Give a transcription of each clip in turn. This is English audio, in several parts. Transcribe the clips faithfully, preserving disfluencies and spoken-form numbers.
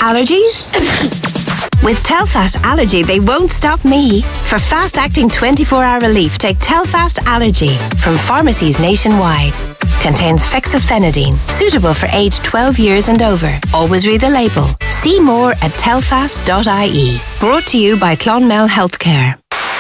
Allergies? With Telfast Allergy, they won't stop me. For fast-acting twenty-four hour relief, take Telfast Allergy from pharmacies nationwide. Contains fexofenadine, suitable for age twelve years and over. Always read the label. See more at telfast dot I E. Brought to you by Clonmel Healthcare.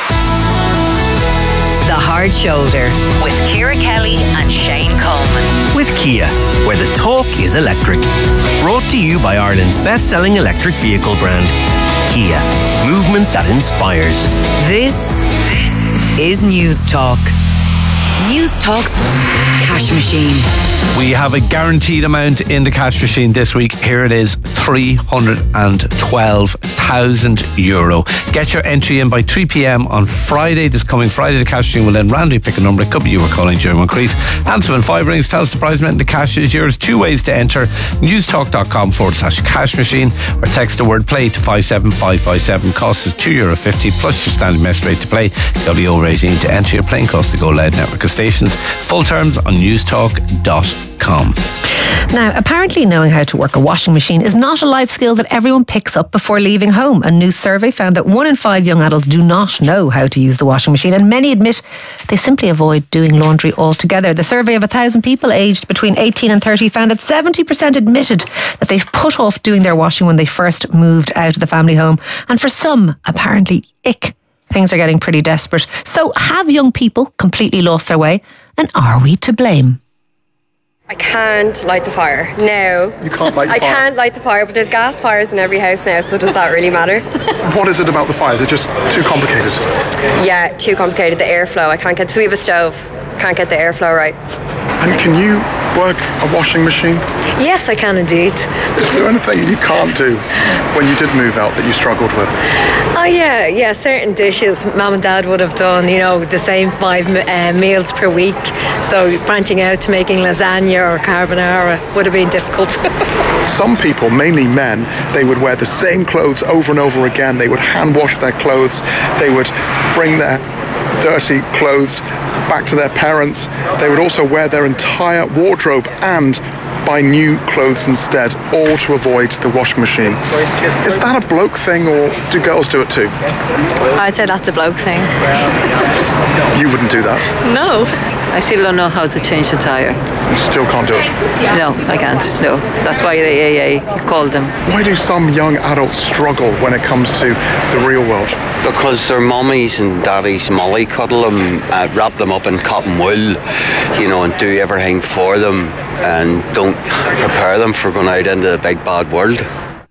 The Hard Shoulder with Ciara Kelly and Shane Coleman. With Kia, where the talk is electric. Brought to you by Ireland's best-selling electric vehicle brand, Kia. Movement that inspires. This, this is News Talk. News Talk's cash machine. We have a guaranteed amount in the cash machine this week. Here it is, three hundred twelve thousand euro. Get your entry in by three p.m. on Friday. This coming Friday, the cash machine will then randomly pick a number. It could be you or calling Jerry Moncrief. Answer when five rings. Tell us the prize amount. The cash is yours. Two ways to enter. newstalk.com forward slash cash machine or text the word play to five seven five five seven. Cost is two euro fifty plus your standard mess rate to play. You'll be over eighteen to enter. Your playing cost to Go Loud network of stations. Full terms on newstalk dot com. Now, apparently knowing how to work a washing machine is not a life skill that everyone picks up before leaving home. A new survey found that one in five young adults do not know how to use the washing machine, and many admit they simply avoid doing laundry altogether. The survey of a thousand people aged between eighteen and thirty found that seventy percent admitted that they've put off doing their washing when they first moved out of the family home. And for some, apparently, ick. Things are getting pretty desperate. So have young people completely lost their way? And are we to blame? I can't light the fire. No. You can't light the I fire? I can't light the fire, but there's gas fires in every house now, so does that really matter? What is it about the fire? Is it just too complicated? Yeah, too complicated. The airflow. I can't get... So we have a stove. Can't get the airflow right. And can you work a washing machine? Yes, I can indeed. Is there anything you can't do when you did move out that you struggled with? Oh yeah, yeah, certain dishes mum and dad would have done, you know, the same five uh, meals per week. So branching out to making lasagna or carbonara would have been difficult. Some people, mainly men, they would wear the same clothes over and over again. They would hand wash their clothes. They would bring their dirty clothes back to their parents. They would also wear their entire wardrobe and buy new clothes instead, all to avoid the washing machine. Is that a bloke thing, or do girls do it too? I'd say that's a bloke thing. You wouldn't do that? No. I still don't know how to change a tyre. You still can't do it? No, I can't. No. That's why the A A called them. Why do some young adults struggle when it comes to the real world? Because their mummies and daddies mollycoddle them, uh, wrap them up in cotton wool, you know, and do everything for them and don't prepare them for going out into the big bad world.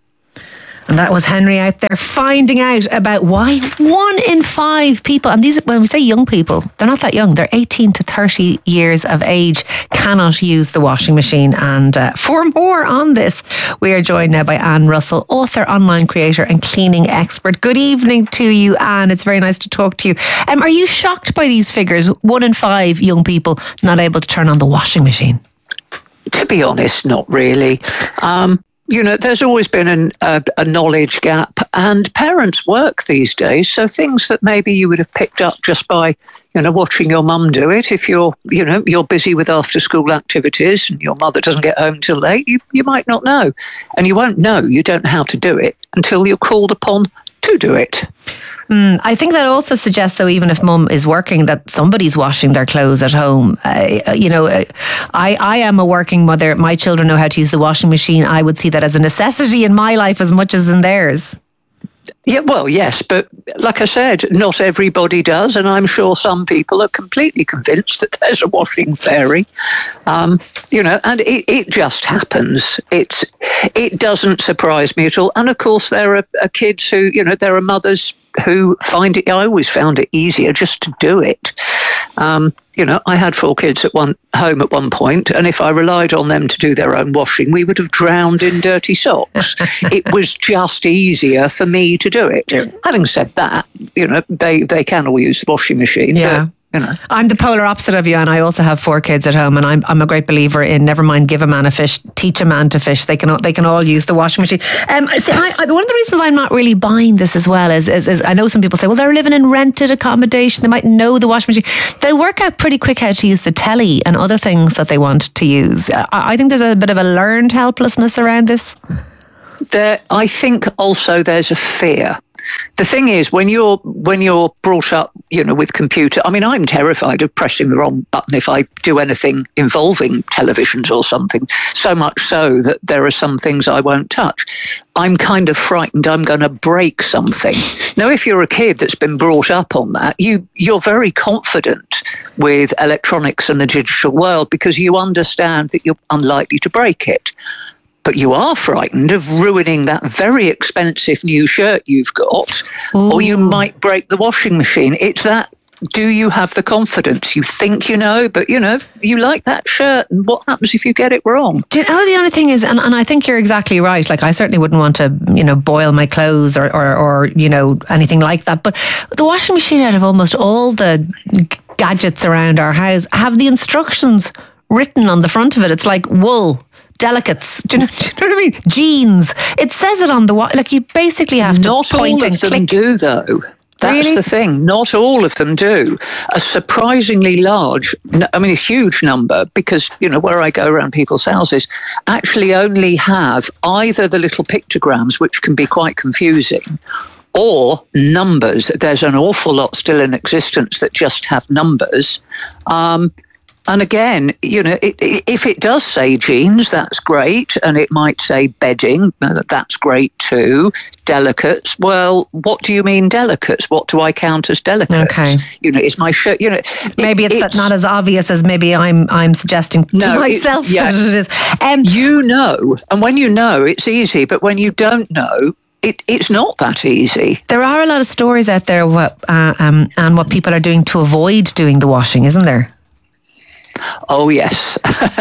And that was Henry out there finding out about why one in five people, and these, when we say young people, they're not that young, they're eighteen to thirty years of age, cannot use the washing machine. And uh, for more on this, we are joined now by Anne Russell, author, online creator and cleaning expert. Good evening to you, Anne. It's very nice to talk to you. Um, are you shocked by these figures? One in five young people not able to turn on the washing machine? To be honest, not really. Um, you know, there's always been an, a, a knowledge gap, and parents work these days. So things that maybe you would have picked up just by, you know, watching your mum do it. If you're, you know, you're busy with after school activities and your mother doesn't get home till late, you, you might not know. And you won't know, you don't know how to do it until you're called upon to do it. Mm, I think that also suggests, though, even if mum is working, that somebody's washing their clothes at home. Uh, you know, uh, I, I am a working mother. My children know how to use the washing machine. I would see that as a necessity in my life as much as in theirs. Yeah, well, yes, but like I said, not everybody does, and I'm sure some people are completely convinced that there's a washing fairy. Um, you know, and it, it just happens. It's it doesn't surprise me at all. And of course, there are, are kids who, you know, there are mothers who find it. I always found it easier just to do it. Um, you know, I had four kids at one home at one point, and if I relied on them to do their own washing, we would have drowned in dirty socks. It was just easier for me to do it. Yeah. Having said that, you know, they, they can all use the washing machine. Yeah. But, you know. I'm the polar opposite of you, and I also have four kids at home, and I'm I'm a great believer in never mind give a man a fish, teach a man to fish. They can all, they can all use the washing machine. Um, see, I, I, one of the reasons I'm not really buying this as well is, is, is I know some people say, well, they're living in rented accommodation, they might know the washing machine. They work out pretty quick how to use the telly and other things that they want to use. I, I think there's a bit of a learned helplessness around this. there, I think also there's a fear. The thing is, when you're when you're brought up, you know, with computer, I mean, I'm terrified of pressing the wrong button if I do anything involving televisions or something, so much so that there are some things I won't touch. I'm kind of frightened I'm going to break something. Now, if you're a kid that's been brought up on that, you, you're very confident with electronics and the digital world because you understand that you're unlikely to break it. But you are frightened of ruining that very expensive new shirt you've got, Ooh. Or you might break the washing machine. It's that, do you have the confidence? You think you know, but, you know, you like that shirt, and what happens if you get it wrong? Do you know, the only thing is, and, and I think you're exactly right, like I certainly wouldn't want to, you know, boil my clothes or, or, or, you know, anything like that. But the washing machine, out of almost all the gadgets around our house, have the instructions written on the front of it. It's like wool, delicates, do you know, do you know what I mean? Jeans. It says it on the wall. Like you basically have to Not point all and of them click. do, though. That's Really? the thing. Not all of them do. A surprisingly large, I mean, a huge number, because, you know, where I go around people's houses, actually only have either the little pictograms, which can be quite confusing, or numbers. There's an awful lot still in existence that just have numbers. Um, And again, you know, it, it, if it does say jeans, that's great. And it might say bedding, that's great too. Delicates, well, what do you mean delicates? What do I count as delicates? Okay. You know, is my shirt, you know. It, maybe it's, it's not as obvious as maybe I'm I'm suggesting to No, it- myself yeah. that it is. Um, You know, and when you know, it's easy. But when you don't know, it, it's not that easy. there are a lot of stories out there what uh, um, and what people are doing to avoid doing the washing, isn't there? Oh, yes.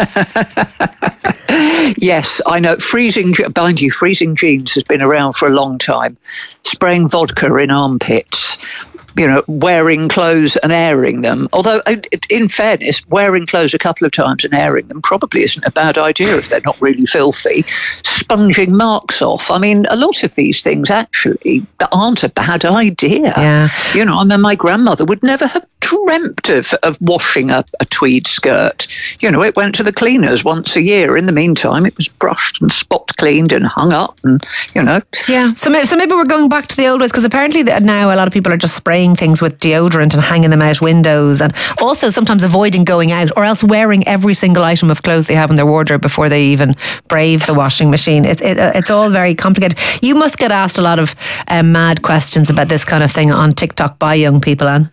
Yes, I know. Freezing, mind you, freezing jeans has been around for a long time. Spraying vodka in armpits, you know, wearing clothes and airing them. Although, in fairness, wearing clothes a couple of times and airing them probably isn't a bad idea if they're not really filthy. Sponging marks off. I mean, a lot of these things actually aren't a bad idea. Yeah. You know, I mean, my grandmother would never have dreamt of, of washing a, a tweed skirt. You know, it went to the cleaners once a year. In the meantime, it was brushed and spot cleaned and hung up and, you know. Yeah. So maybe, so maybe we're going back to the old ways, because apparently that now a lot of people are just spraying things with deodorant and hanging them out windows, and also sometimes avoiding going out, or else wearing every single item of clothes they have in their wardrobe before they even brave the washing machine. It, it, it's all very complicated. You must get asked a lot of um, mad questions about this kind of thing on TikTok by young people, Anne.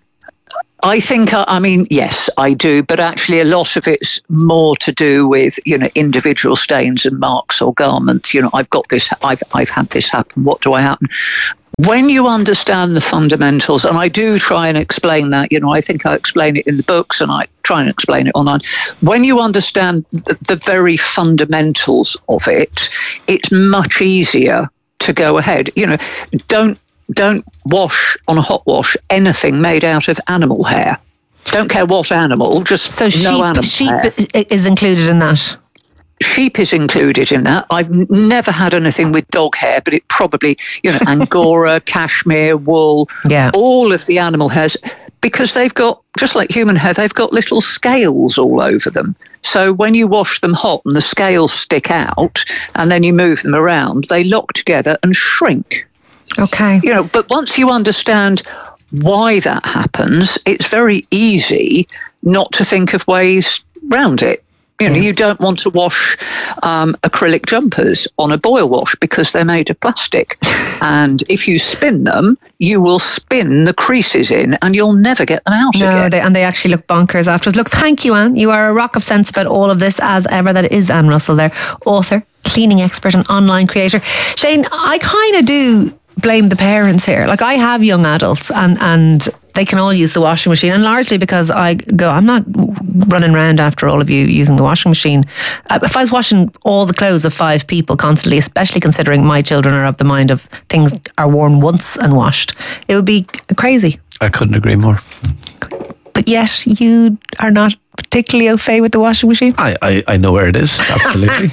I think, I mean, yes, I do, but actually a lot of it's more to do with, you know, individual stains and marks or garments. You know, I've got this, I've, I've had this happen. What do I happen? When you understand the fundamentals, and I do try and explain that, you know, I think I explain it in the books and I try and explain it online. When you understand the, the very fundamentals of it, it's much easier to go ahead. You know, don't don't wash on a hot wash anything made out of animal hair. Don't care what animal, just So no sheep, animal sheep hair. is included in that. Sheep is included in that. I've n- never had anything with dog hair, but it probably, you know, Angora, cashmere, wool, Yeah. all of the animal hairs, because they've got, just like human hair, they've got little scales all over them. So when you wash them hot and the scales stick out and then you move them around, they lock together and shrink. Okay. You know, but once you understand why that happens, it's very easy not to think of ways round it. You know, you don't want to wash um, acrylic jumpers on a boil wash because they're made of plastic. And if you spin them, you will spin the creases in and you'll never get them out No, again. they, and they actually look bonkers afterwards. Look, thank you, Anne. You are a rock of sense about all of this, as ever. That is Anne Russell there, author, cleaning expert and online creator. Shane, I kind of do blame the parents here. Like, I have young adults and, and they can all use the washing machine, and largely because I go, I'm not running around after all of you using the washing machine. Uh, if I was washing all the clothes of five people constantly, especially considering my children are of the mind of things are worn once and washed, it would be crazy. I couldn't agree more. But yet you are not particularly au fait with the washing machine? I, I, I know where it is, absolutely.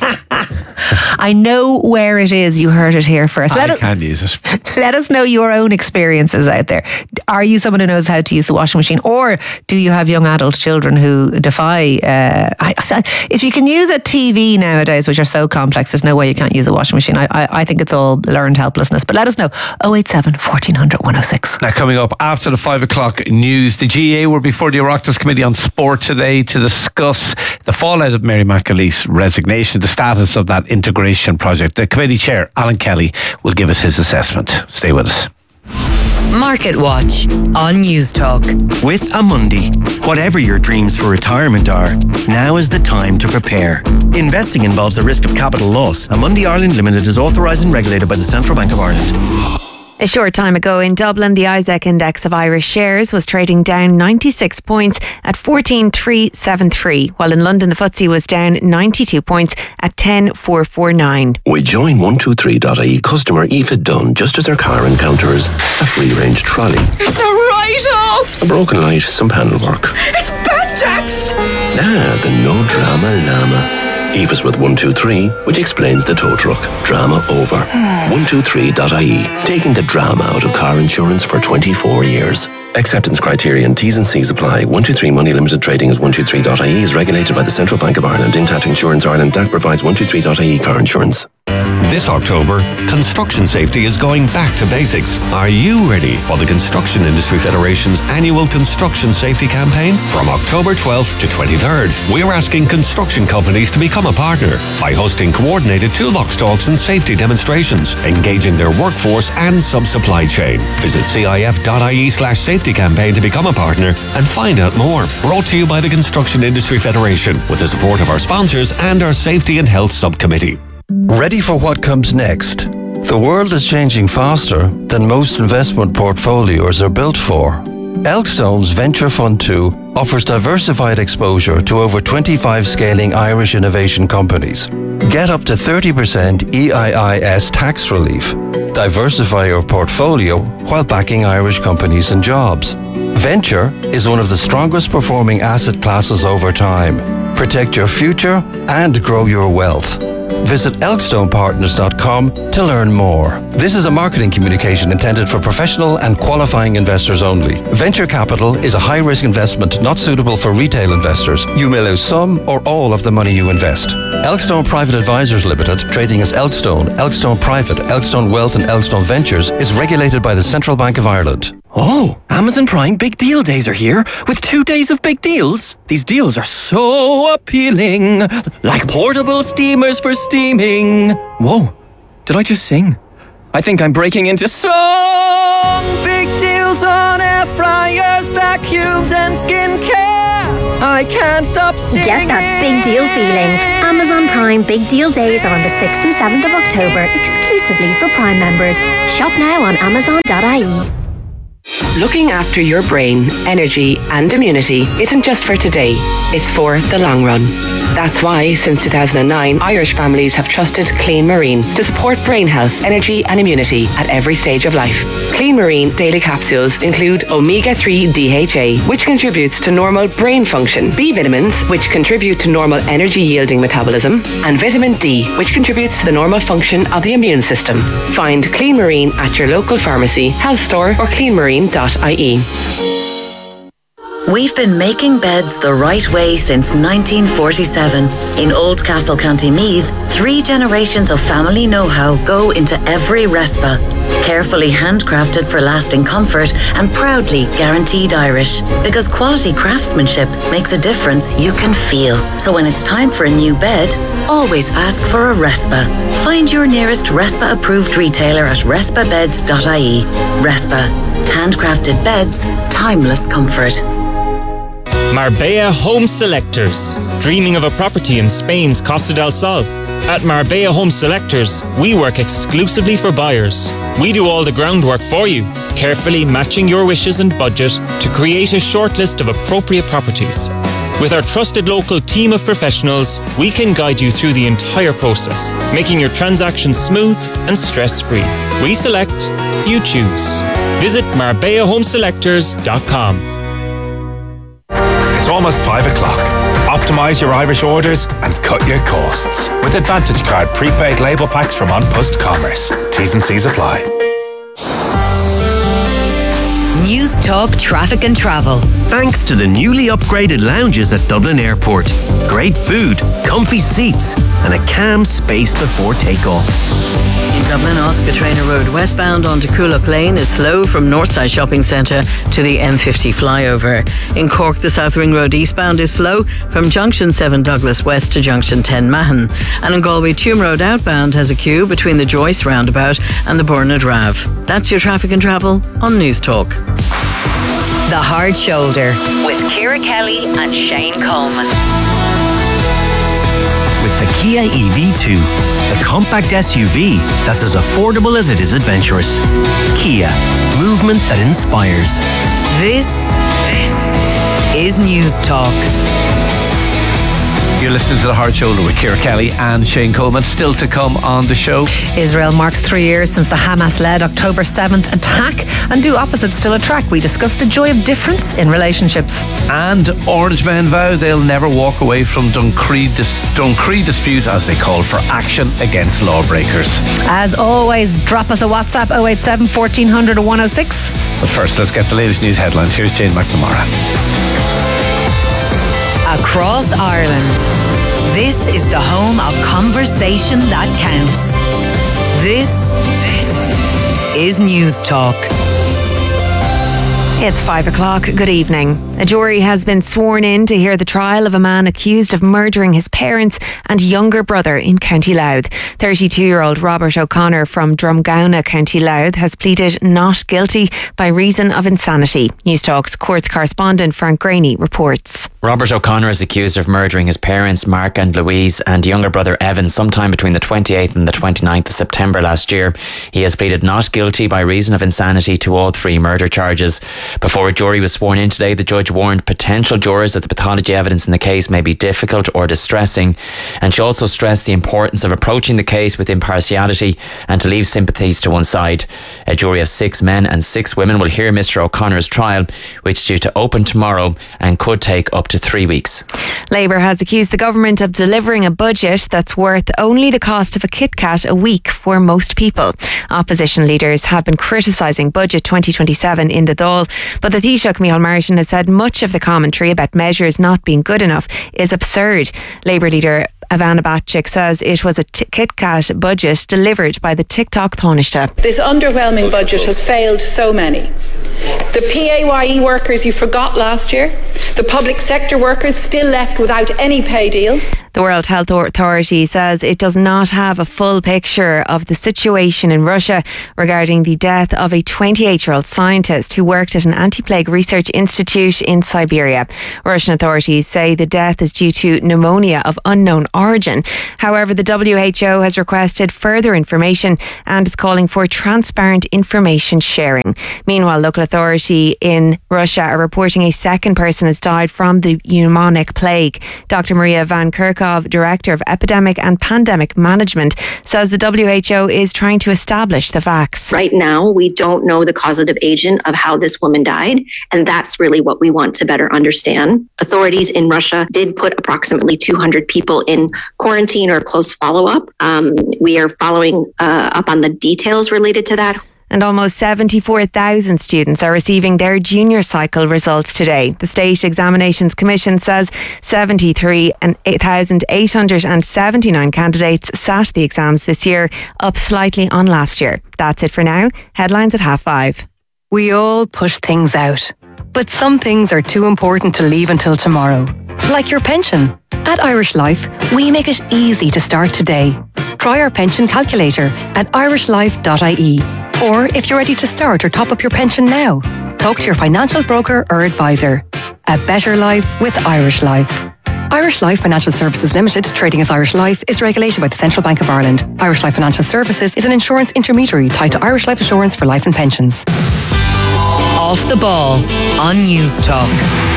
I know where it is. You heard it here first. Let I us, can use it. Let us know your own experiences out there. Are you someone who knows how to use the washing machine, or do you have young adult children who defy... Uh, I, if you can use a T V nowadays, which are so complex, there's no way you can't use a washing machine. I, I, I think it's all learned helplessness. But let us know. oh eight seven, fourteen hundred, one oh six. Now, coming up after the five o'clock news, the G A A were before the Oireachtas Committee on Sport today to discuss the fallout of Mary McAleese resign, the status of that integration project. The committee chair, Alan Kelly, will give us his assessment. Stay with us. Market Watch on News Talk. With Amundi, whatever your dreams for retirement are, now is the time to prepare. Investing involves a risk of capital loss. Amundi Ireland Limited is authorised and regulated by the Central Bank of Ireland. A short time ago in Dublin, the Isaac Index of Irish shares was trading down ninety-six points at fourteen three seventy-three, while in London the F T S E was down ninety-two points at ten four forty-nine. We join one two three dot I E customer Aoife Dunn just as her car encounters a free-range trolley. It's a write-off! A broken light, some panel work. It's Banjaxed! Ah, the no drama llama. Aoife's with one two three, which explains the tow truck. Drama over. one two three dot I E, taking the drama out of car insurance for twenty-four years. Acceptance criteria and T's and C's apply. one two three Money Limited Trading as one two three dot I E is regulated by the Central Bank of Ireland. Intact Insurance Ireland D A C provides one two three dot I E car insurance. This October, construction safety is going back to basics. Are you ready for the Construction Industry Federation's annual construction safety campaign? From October twelfth to twenty-third, we're asking construction companies to become a partner by hosting coordinated toolbox talks and safety demonstrations, engaging their workforce and sub-supply chain. Visit cif.ie slash safety campaign to become a partner and find out more. Brought to you by the Construction Industry Federation with the support of our sponsors and our Safety and Health Subcommittee. Ready for what comes next? The world is changing faster than most investment portfolios are built for. Elkstone's Venture Fund two offers diversified exposure to over twenty-five scaling Irish innovation companies. Get up to thirty percent E I I S tax relief. Diversify your portfolio while backing Irish companies and jobs. Venture is one of the strongest performing asset classes over time. Protect your future and grow your wealth. Visit elkstone partners dot com to learn more. This is a marketing communication intended for professional and qualifying investors only. Venture capital is a high-risk investment not suitable for retail investors. You may lose some or all of the money you invest. Elkstone Private Advisors Limited, trading as Elkstone, Elkstone Private, Elkstone Wealth and Elkstone Ventures, is regulated by the Central Bank of Ireland. Oh, Amazon Prime Big Deal Days are here with two days of big deals. These deals are so appealing, like portable steamers for steaming. Whoa, did I just sing? I think I'm breaking into song. Big deals on air fryers, vacuums and skincare. I can't stop singing. Get that big deal feeling. Amazon Prime Big Deal Days are on the sixth and seventh of October, exclusively for Prime members. Shop now on amazon dot I E. Looking after your brain, energy and immunity isn't just for today, it's for the long run. That's why, since two thousand nine, Irish families have trusted Clean Marine to support brain health, energy and immunity at every stage of life. Clean Marine daily capsules include omega three D H A, which contributes to normal brain function, B vitamins, which contribute to normal energy-yielding metabolism, and vitamin D, which contributes to the normal function of the immune system. Find Clean Marine at your local pharmacy, health store or clean marine dot I E. We've been making beds the right way since nineteen forty-seven. In Oldcastle, County Meath, three generations of family know-how go into every Respa. Carefully handcrafted for lasting comfort and proudly guaranteed Irish. Because quality craftsmanship makes a difference you can feel. So when it's time for a new bed, always ask for a Respa. Find your nearest Respa-approved retailer at respa beds dot I E. Respa. Handcrafted beds, timeless comfort. Marbella Home Selectors. Dreaming of a property in Spain's Costa del Sol? At Marbella Home Selectors, we work exclusively for buyers. We do all the groundwork for you, carefully matching your wishes and budget to create a shortlist of appropriate properties. With our trusted local team of professionals, we can guide you through the entire process, making your transaction smooth and stress-free. We select, you choose. Visit marbella home selectors dot com. It's almost five o'clock. Optimise your Irish orders and cut your costs with Advantage Card prepaid label packs from An Post Commerce. T's and C's apply. News Talk Traffic and Travel. Thanks to the newly upgraded lounges at Dublin Airport. Great food, comfy seats, and a calm space before takeoff. In Dublin, Oscar Traynor Road westbound onto Coolock Lane is slow from Northside Shopping Centre to the M fifty flyover. In Cork, the South Ring Road eastbound is slow from Junction seven Douglas West to Junction ten Mahon. And in Galway, Tuam Road outbound has a queue between the Joyce roundabout and the Burnett Rave. That's your traffic and travel on News Talk. The Hard Shoulder with Ciara Kelly and Shane Coleman. With the Kia E V two, the compact S U V that's as affordable as it is adventurous. Kia, movement that inspires. This, this is News Talk. You're listening to The Hard Shoulder with Ciara Kelly and Shane Coleman. Still to come on the show. Israel marks three years since the Hamas-led October seventh attack, and do opposites still attract? We discuss the joy of difference in relationships. And Orange Men vow they'll never walk away from Duncree, dis- Duncree dispute as they call for action against lawbreakers. As always, drop us a WhatsApp oh eight seven, fourteen hundred, one oh six. But first, let's get the latest news headlines. Here's Jane McNamara. Across Ireland, this is the home of conversation that counts. This, this is News Talk. It's five o'clock. Good evening. A jury has been sworn in to hear the trial of a man accused of murdering his parents and younger brother in County Louth. thirty-two-year-old Robert O'Connor from Drumgowna, County Louth, has pleaded not guilty by reason of insanity. News Talk's courts correspondent Frank Graney reports. Robert O'Connor is accused of murdering his parents, Mark and Louise, and younger brother Evan sometime between the twenty-eighth and the twenty-ninth of September last year. He has pleaded not guilty by reason of insanity to all three murder charges. Before a jury was sworn in today, the judge warned potential jurors that the pathology evidence in the case may be difficult or distressing, and she also stressed the importance of approaching the case with impartiality and to leave sympathies to one side. A jury of six men and six women will hear Mr O'Connor's trial, which is due to open tomorrow and could take up to three weeks. Labour has accused the government of delivering a budget that's worth only the cost of a Kit Kat a week for most people. Opposition leaders have been criticising Budget twenty twenty-seven in the Dáil, but the Taoiseach Micheál Martin has said much of the commentary about measures not being good enough is absurd. Labour leader Ivana Bacik says it was a t- Kit Kat budget delivered by the TikTok Taoiseach. This underwhelming budget has failed so many. The P A Y E workers you forgot last year, the public sector workers still left without any pay deal. The World Health Authority says it does not have a full picture of the situation in Russia regarding the death of a twenty-eight-year-old scientist who worked at an anti-plague research institute in Siberia. Russian authorities say the death is due to pneumonia of unknown origin. However, the W H O has requested further information and is calling for transparent information sharing. Meanwhile, local authority in Russia are reporting a second person has died from the pneumonic plague. Doctor Maria Van Kerkhove, Director of Epidemic and Pandemic Management, says the W H O is trying to establish the facts. Right now, we don't know the causative agent of how this woman died, and that's really what we want to better understand. Authorities in Russia did put approximately two hundred people in quarantine or close follow-up. Um, we are following uh, up on the details related to that. And almost seventy-four thousand students are receiving their junior cycle results today. The State Examinations Commission says seventy-three thousand eight hundred seventy-nine candidates sat the exams this year, up slightly on last year. That's it for now. Headlines at half five. We all push things out, but some things are too important to leave until tomorrow. Like your pension. At Irish Life, we make it easy to start today. Try our pension calculator at irish life dot I E. Or if you're ready to start or top up your pension now, talk to your financial broker or advisor. A better life with Irish Life. Irish Life Financial Services Limited, trading as Irish Life, is regulated by the Central Bank of Ireland. Irish Life Financial Services is an insurance intermediary tied to Irish Life Assurance for life and pensions. Off the ball on News Talk.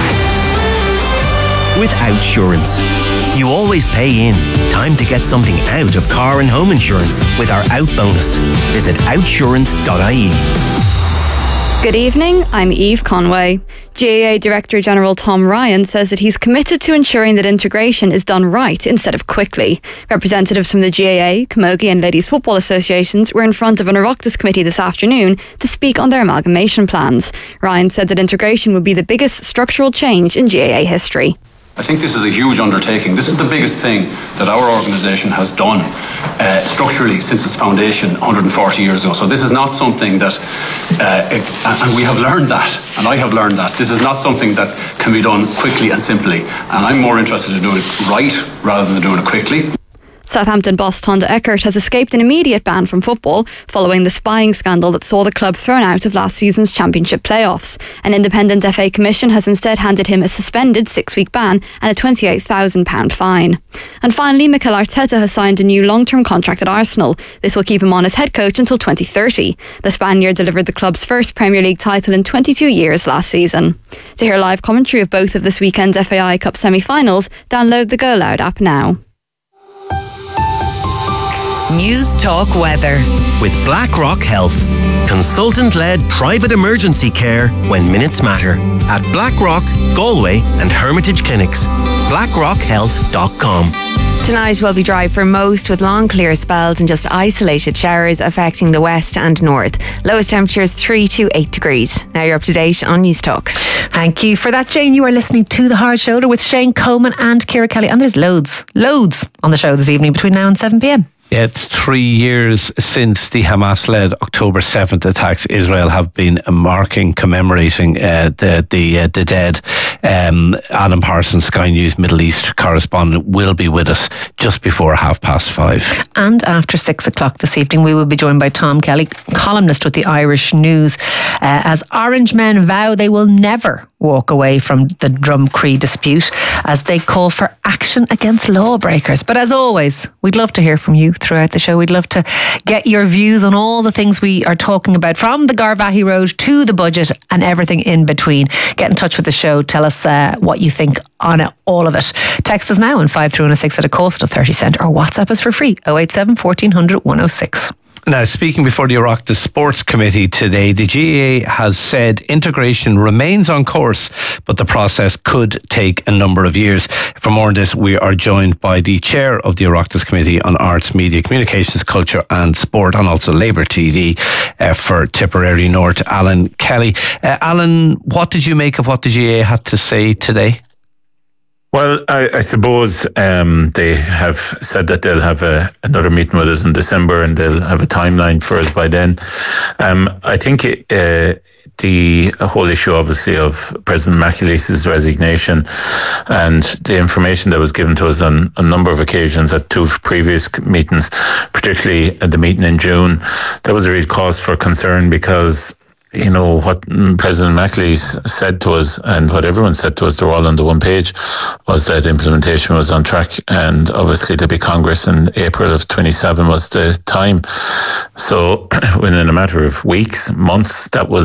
With Outsurance. You always pay in. Time to get something out of car and home insurance with our Out bonus. Visit outsurance dot I E. Good evening, I'm Eve Conway. G A A Director General Tom Ryan says that he's committed to ensuring that integration is done right instead of quickly. Representatives from the G A A, Camogie and Ladies Football Associations were in front of an Oireachtas committee this afternoon to speak on their amalgamation plans. Ryan said that integration would be the biggest structural change in G A A history. I think this is a huge undertaking. This is the biggest thing that our organisation has done uh, structurally since its foundation one hundred forty years ago. So this is not something that, uh, it, and we have learned that, and I have learned that, this is not something that can be done quickly and simply. And I'm more interested in doing it right rather than doing it quickly. Southampton boss Tonda Eckert has escaped an immediate ban from football following the spying scandal that saw the club thrown out of last season's championship playoffs. An independent F A commission has instead handed him a suspended six-week ban and a twenty-eight thousand pounds fine. And finally, Mikel Arteta has signed a new long-term contract at Arsenal. This will keep him on as head coach until twenty thirty. The Spaniard delivered the club's first Premier League title in twenty-two years last season. To hear live commentary of both of this weekend's F A I Cup semi-finals, download the Go Loud app now. News Talk Weather. With BlackRock Health. Consultant-led private emergency care when minutes matter. At BlackRock, Galway and Hermitage Clinics. blackrock health dot com. Tonight will be dry for most, with long clear spells and just isolated showers affecting the west and north. Lowest temperatures three to eight degrees. Now you're up to date on News Talk. Thank you for that, Jane. You are listening to The Hard Shoulder with Shane Coleman and Ciara Kelly. And there's loads, loads on the show this evening between now and seven p.m. Yeah, it's three years since the Hamas-led October seventh attacks. Israel have been marking, commemorating uh, the the, uh, the dead. Um, Adam Parsons, Sky News Middle East correspondent, will be with us just before half past five. And after six o'clock this evening, we will be joined by Tom Kelly, columnist with the Irish News, uh, as Orange men vow they will never walk away from the Drumcree dispute as they call for action against lawbreakers. But as always, we'd love to hear from you throughout the show. We'd love to get your views on all the things we are talking about, from the Garvaghey Road to the budget and everything in between. Get in touch with the show. Tell us uh, what you think on it, all of it. Text us now on five three one six at a cost of thirty cent, or WhatsApp us for free oh eight seven, fourteen hundred, one oh six. Now, speaking before the Oireachtas Sports Committee today, the G A A has said integration remains on course, but the process could take a number of years. For more on this, we are joined by the chair of the Oireachtas Committee on Arts, Media, Communications, Culture and Sport, and also Labour T D uh, for Tipperary North, Alan Kelly. Uh, Alan, what did you make of what the G A A had to say today? Well, I, I suppose um, they have said that they'll have a, another meeting with us in December, and they'll have a timeline for us by then. Um, I think it, uh, the whole issue, obviously, of President McAleese's resignation and the information that was given to us on a number of occasions at two previous meetings, particularly at the meeting in June, that was a real cause for concern, because you know, what President McAleese said to us and what everyone said to us, they were all on the one page, was that implementation was on track, and obviously there'd be Congress in April of twenty-seven was the time. So within a matter of weeks, months, that was